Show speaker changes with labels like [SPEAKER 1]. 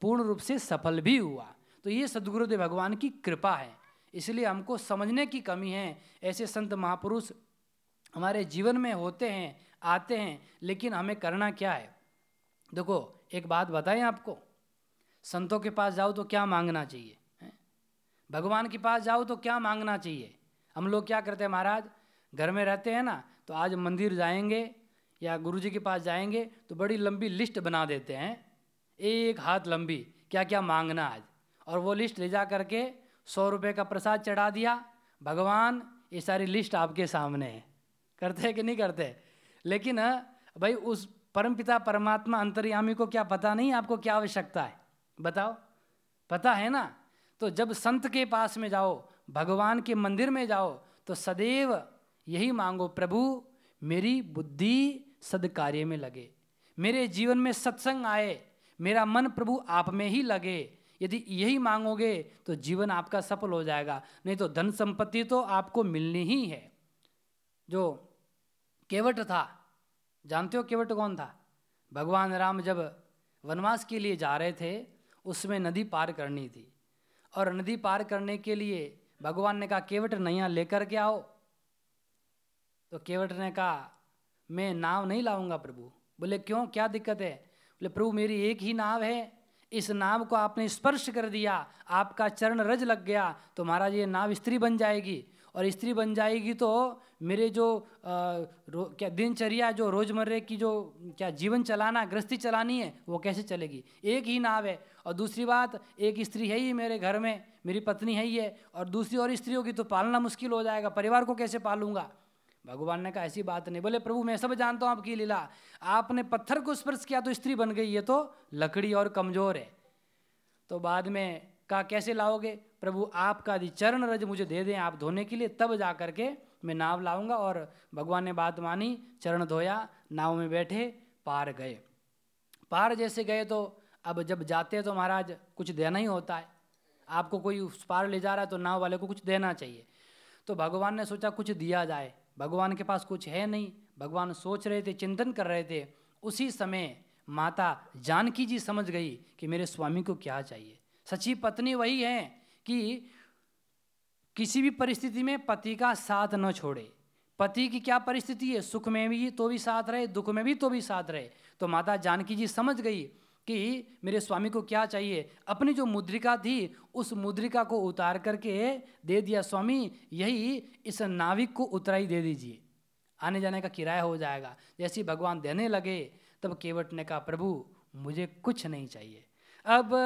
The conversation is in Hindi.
[SPEAKER 1] पूर्ण रूप से सफल भी हुआ। तो ये सद्गुरुदेव भगवान की कृपा है, इसलिए हमको समझने की कमी है। ऐसे संत महापुरुष हमारे जीवन में होते हैं, आते हैं, लेकिन हमें करना क्या है? देखो एक बात बताएं आपको, संतों के पास जाओ तो क्या मांगना चाहिए? भगवान के पास जाओ तो क्या मांगना चाहिए? हम लोग क्या करते हैं महाराज, घर में रहते हैं ना, तो आज मंदिर जाएंगे या गुरुजी के पास जाएंगे तो बड़ी लंबी लिस्ट बना देते हैं, एक हाथ लंबी, क्या क्या मांगना आज। और वो लिस्ट ले जा करके 100 रुपये का प्रसाद चढ़ा दिया, भगवान ये सारी लिस्ट आपके सामने है। करते हैं कि नहीं करते? लेकिन भाई उस परमपिता परमात्मा अंतर्यामी को क्या पता नहीं आपको क्या आवश्यकता है? बताओ, पता है ना? तो जब संत के पास में जाओ, भगवान के मंदिर में जाओ, तो सदैव यही मांगो, प्रभु मेरी बुद्धि सद्कार्य में लगे, मेरे जीवन में सत्संग आए, मेरा मन प्रभु आप में ही लगे। यदि यही मांगोगे तो जीवन आपका सफल हो जाएगा, नहीं तो धन संपत्ति तो आपको मिलनी ही है। जो केवट था, जानते हो केवट कौन था? भगवान राम जब वनवास के लिए जा रहे थे, उसमें नदी पार करनी थी, और नदी पार करने के लिए भगवान ने कहा केवट नैया लेकर के आओ। तो केवट ने कहा मैं नाव नहीं लाऊंगा प्रभु। बोले क्यों, क्या दिक्कत है? बोले प्रभु मेरी एक ही नाव है, इस नाव को आपने स्पर्श कर दिया, आपका चरण रज लग गया तो महाराज ये नाव स्त्री बन जाएगी, और स्त्री बन जाएगी तो मेरे जो क्या दिनचर्या, जो रोजमर्रे की जो क्या जीवन चलाना, गृहस्थी चलानी है, वो कैसे चलेगी? एक ही नाव है, और दूसरी बात एक स्त्री है ही मेरे घर में, मेरी पत्नी है ही है, और दूसरी और स्त्री होगी तो पालना मुश्किल हो जाएगा, परिवार को कैसे पालूंगा? भगवान ने कहा ऐसी बात नहीं। बोले प्रभु मैं सब जानता हूँ आपकी लीला, आपने पत्थर को स्पर्श किया तो स्त्री बन गई, ये तो लकड़ी और कमजोर है। तो बाद में कहा कैसे लाओगे? प्रभु आपका यदि चरण रज मुझे दे दें आप धोने के लिए, तब जा करके मैं नाव लाऊंगा। और भगवान ने बात मानी, चरण धोया, नाव में बैठे, पार गए। पार जैसे गए तो अब जब जाते हैं तो महाराज कुछ देना ही होता है, आपको कोई उस पार ले जा रहा है तो नाव वाले को कुछ देना चाहिए। तो भगवान ने सोचा कुछ दिया जाए, भगवान के पास कुछ है नहीं, भगवान सोच रहे थे, चिंतन कर रहे थे। उसी समय माता जानकी जी समझ गई कि मेरे स्वामी को क्या चाहिए। सच्ची पत्नी वही है कि किसी भी परिस्थिति में पति का साथ न छोड़े। पति की क्या परिस्थिति है, सुख में भी तो भी साथ रहे, दुख में भी तो भी साथ रहे। तो माता जानकी जी समझ गई कि मेरे स्वामी को क्या चाहिए। अपनी जो मुद्रिका थी उस मुद्रिका को उतार करके दे दिया, स्वामी यही इस नाविक को उतराई दे दीजिए, आने जाने का किराया हो जाएगा। जैसे ही भगवान देने लगे तब केवट ने कहा प्रभु मुझे कुछ नहीं चाहिए। अब